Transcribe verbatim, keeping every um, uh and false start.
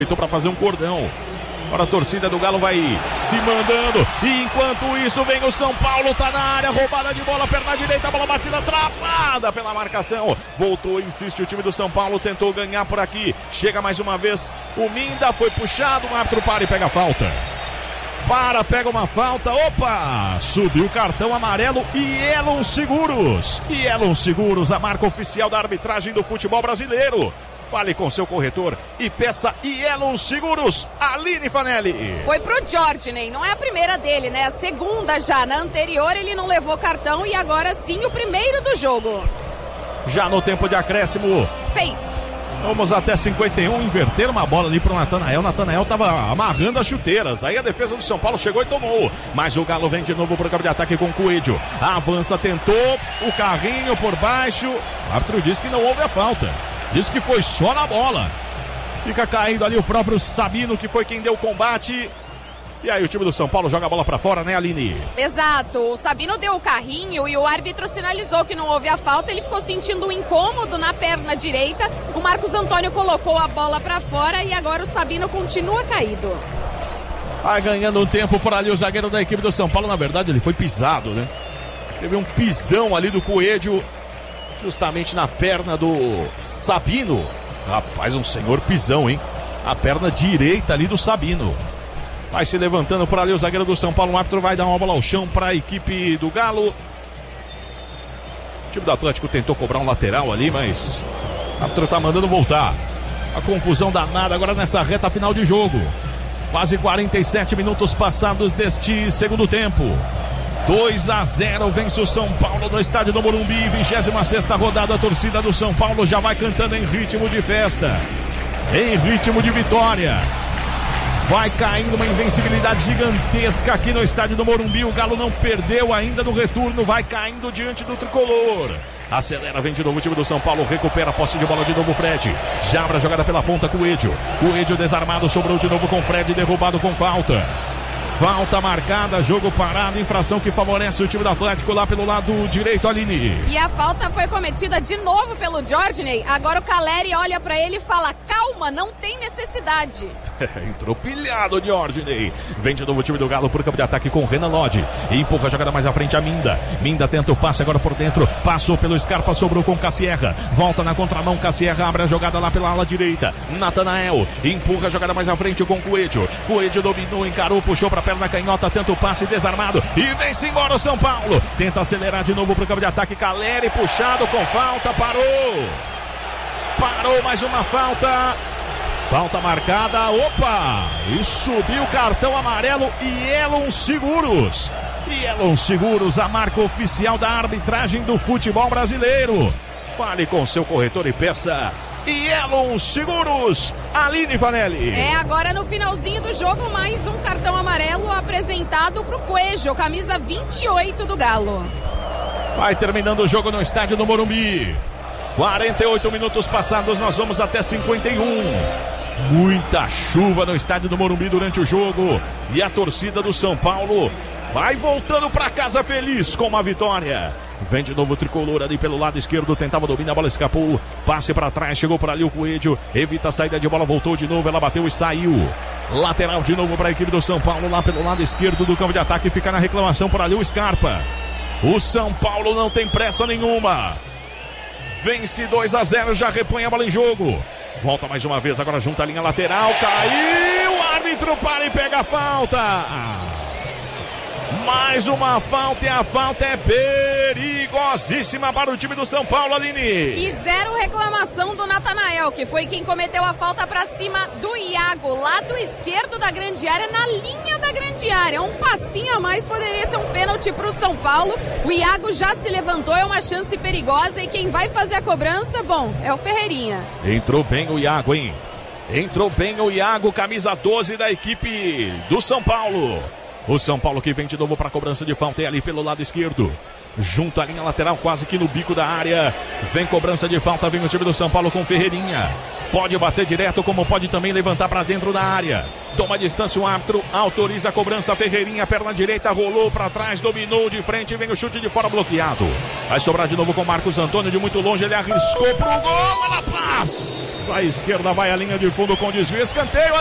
para fazer um cordão. Agora a torcida do Galo vai se mandando. E enquanto isso vem o São Paulo, tá na área, roubada de bola, perna direita, bola batida, atrapada pela marcação. Voltou, insiste o time do São Paulo, tentou ganhar por aqui. Chega mais uma vez o Minda, foi puxado, o árbitro para e pega a falta. Para, pega uma falta, opa! Subiu o cartão amarelo e Elon Seguros. E Elon Seguros, a marca oficial da arbitragem do futebol brasileiro. Fale com seu corretor e peça Elon Seguros. Aline Fanelli. Foi pro Jorginho, não é a primeira dele, né? A segunda já. Na anterior ele não levou cartão e agora sim o primeiro do jogo. Já no tempo de acréscimo. Seis. Vamos até cinquenta e um, inverter uma bola ali pro Natanael. Natanael tava amarrando as chuteiras. Aí a defesa do São Paulo chegou e tomou. Mas o Galo vem de novo pro campo de ataque com o Coelho. Avança, tentou o carrinho por baixo. O árbitro disse que não houve a falta. Disse que foi só na bola. Fica caindo ali o próprio Sabino, que foi quem deu o combate. E aí o time do São Paulo joga a bola pra fora, né, Aline? Exato. O Sabino deu o carrinho e o árbitro sinalizou que não houve a falta. Ele ficou sentindo um incômodo na perna direita. O Marcos Antônio colocou a bola pra fora e agora o Sabino continua caído. Vai ganhando um tempo por ali o zagueiro da equipe do São Paulo. Na verdade, ele foi pisado, né? Teve um pisão ali do Coelho, justamente na perna do Sabino. Rapaz, um senhor pisão, hein? A perna direita ali do Sabino. Vai se levantando por ali o zagueiro do São Paulo. O árbitro vai dar uma bola ao chão para a equipe do Galo. O time do Atlético tentou cobrar um lateral ali, mas o árbitro tá mandando voltar. A confusão danada agora nessa reta final de jogo. Quase quarenta e sete minutos passados deste segundo tempo. dois a zero, vence o São Paulo no estádio do Morumbi. vigésima sexta rodada, a torcida do São Paulo já vai cantando em ritmo de festa, em ritmo de vitória. Vai caindo uma invencibilidade gigantesca aqui no estádio do Morumbi. O Galo não perdeu ainda no retorno, vai caindo diante do tricolor. Acelera, vem de novo o time do São Paulo, recupera a posse de bola de novo Fred. Já abre a jogada pela ponta, Coelho. Coelho desarmado, sobrou de novo com Fred, derrubado com falta. Falta marcada, jogo parado, infração que favorece o time do Atlético lá pelo lado direito, Aline. E a falta foi cometida de novo pelo Jorginho. Agora o Caleri olha pra ele e fala: calma, não tem necessidade. Entrou pilhado o Jorginho. Vem de novo o time do Galo por campo de ataque com Renan Lodge. Empurra a jogada mais à frente a Minda. Minda tenta o passe agora por dentro. Passou pelo Scarpa, sobrou com Cassierra. Volta na contramão, Cassierra abre a jogada lá pela ala direita. Natanael empurra a jogada mais à frente com Coelho. Coelho dominou, encarou, puxou pra perna canhota, tenta o passe desarmado. E vem-se embora o São Paulo. Tenta acelerar de novo pro campo de ataque. Caleri puxado com falta, parou. Parou mais uma falta. Falta marcada, opa! E subiu o cartão amarelo e Elon Seguros. E Elon Seguros, a marca oficial da arbitragem do futebol brasileiro. Fale com seu corretor e peça e Elon Seguros. Aline Fanelli. É, agora no finalzinho do jogo, mais um cartão amarelo apresentado pro Coelho, camisa vinte e oito do Galo. Vai terminando o jogo no estádio do Morumbi. quarenta e oito minutos passados, nós vamos até cinquenta e um. Muita chuva no estádio do Morumbi durante o jogo. E a torcida do São Paulo vai voltando para casa feliz com uma vitória. Vem de novo o tricolor ali pelo lado esquerdo. Tentava dominar, a bola escapou. Passe para trás, chegou por ali o Coelho. Evita a saída de bola, voltou de novo. Ela bateu e saiu. Lateral de novo para a equipe do São Paulo lá pelo lado esquerdo do campo de ataque. Fica na reclamação por ali o Scarpa. O São Paulo não tem pressa nenhuma. Vence dois a zero, já repõe a bola em jogo. Volta mais uma vez, agora junta a linha lateral. Caiu, o árbitro para e pega a falta. Mais uma falta e a falta é perigosíssima para o time do São Paulo, Aline. E zero reclamação do Natanael, que foi quem cometeu a falta para cima do Iago, lado esquerdo da grande área, na linha da grande área. Um passinho a mais poderia ser um pênalti para o São Paulo. O Iago já se levantou, é uma chance perigosa e quem vai fazer a cobrança, bom, é o Ferreirinha. Entrou bem o Iago, hein? Entrou bem o Iago, camisa doze da equipe do São Paulo. O São Paulo que vem de novo para a cobrança de falta é ali pelo lado esquerdo. Junto à linha lateral, quase que no bico da área. Vem cobrança de falta, vem o time do São Paulo com Ferreirinha. Pode bater direto, como pode também levantar para dentro da área. Toma distância o árbitro, autoriza a cobrança. Ferreirinha, perna direita, rolou para trás, dominou de frente, vem o chute de fora bloqueado. Vai sobrar de novo com Marcos Antônio, de muito longe, ele arriscou pro gol, ela passa. Sai esquerda, vai a linha de fundo com desvio, escanteio.